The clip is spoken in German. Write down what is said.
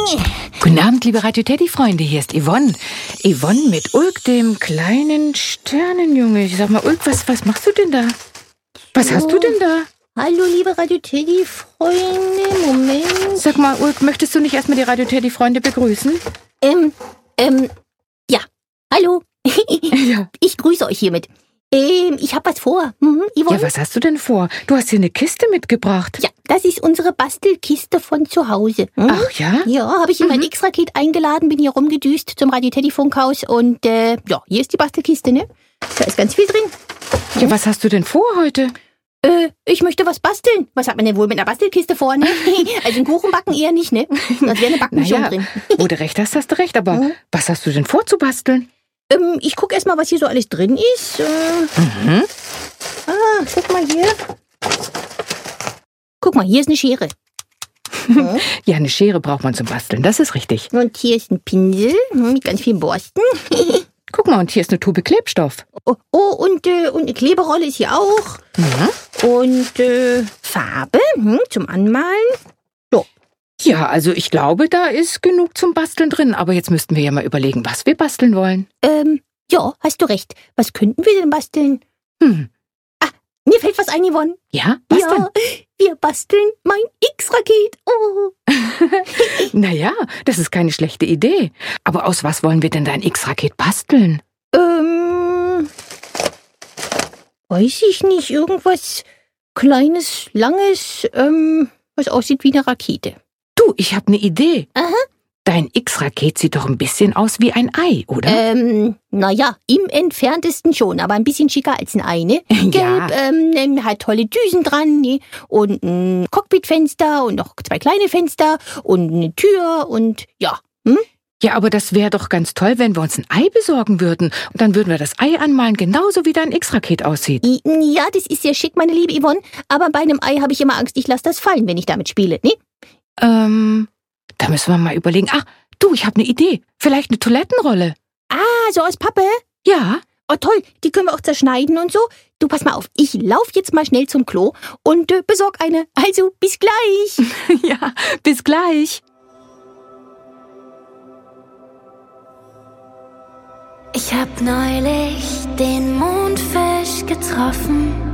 Guten Abend, liebe Radio Teddy-Freunde, hier ist Yvonne. Yvonne mit Ulk, dem kleinen Sternenjunge. Ich sag mal, Ulk, was machst du denn da? Was hast du denn da? Hallo, liebe Radio Teddy-Freunde, Moment. Sag mal, Ulk, möchtest du nicht erstmal die Radio Teddy-Freunde begrüßen? Ja, hallo. Ja. Ich grüße euch hiermit. Ich hab was vor. Yvonne? Ja, was hast du denn vor? Du hast hier eine Kiste mitgebracht. Ja, das ist unsere Bastelkiste von zu Hause. Ach ja? Ja, habe ich in mein X-Raket eingeladen, bin hier rumgedüst zum Radio Teddy Funkhaus und ja, hier ist die Bastelkiste, ne? Da ist ganz viel drin. Ja, was hast du denn vor heute? Ich möchte was basteln. Was hat man denn wohl mit einer Bastelkiste vor, ne? Also einen Kuchen backen eher nicht, ne? Sonst wäre eine Backmischung drin. Wo du recht hast, du recht. Aber was hast du denn vor zu basteln? Ich guck erst mal, was hier so alles drin ist. Guck mal hier. Guck mal, hier ist eine Schere. Ja, eine Schere braucht man zum Basteln, das ist richtig. Und hier ist ein Pinsel mit ganz vielen Borsten. Guck mal, und hier ist eine Tube Klebstoff. Und eine Kleberolle ist hier auch. Und Farbe zum Anmalen. Ja, also ich glaube, da ist genug zum Basteln drin. Aber jetzt müssten wir ja mal überlegen, was wir basteln wollen. Ja, hast du recht. Was könnten wir denn basteln? Mir fällt was ein, Yvonne. Ja, basteln? Ja, wir basteln mein X-Raket. Oh. Naja, das ist keine schlechte Idee. Aber aus was wollen wir denn dein X-Raket basteln? Weiß ich nicht. Irgendwas Kleines, Langes, was aussieht wie eine Rakete. Du, ich habe eine Idee. Aha. Dein X-Raket sieht doch ein bisschen aus wie ein Ei, oder? Naja, im Entferntesten schon, aber ein bisschen schicker als ein Ei, ne? Ja. Gelb, hat tolle Düsen dran, ne? Und ein Cockpitfenster und noch 2 kleine Fenster und eine Tür und ja. Ja, aber das wäre doch ganz toll, wenn wir uns ein Ei besorgen würden. Und dann würden wir das Ei anmalen, genauso wie dein X-Raket aussieht. Ja, das ist sehr schick, meine liebe Yvonne, aber bei einem Ei habe ich immer Angst, ich lasse das fallen, wenn ich damit spiele, ne? Da müssen wir mal überlegen. Ach, du, ich habe eine Idee. Vielleicht eine Toilettenrolle. Ah, so aus Pappe? Ja. Oh toll, die können wir auch zerschneiden und so. Du, pass mal auf, ich lauf jetzt mal schnell zum Klo und besorg eine. Also, bis gleich. Ja, bis gleich. Ich hab neulich den Mondfisch getroffen.